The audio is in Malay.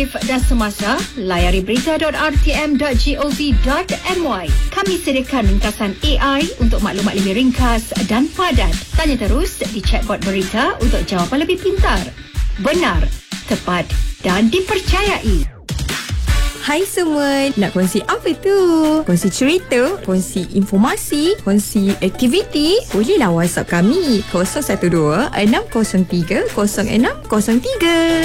dan semasa, layari berita.rtm.gov.my. Kami sediakan ringkasan AI untuk maklumat lebih ringkas dan padat. Tanya terus di chatbot berita untuk jawapan lebih pintar, benar, tepat dan dipercayai. Hai semua, nak kongsi apa tu? Kongsi cerita, kongsi informasi, kongsi aktiviti? Bolehlah WhatsApp kami 012 603 0603.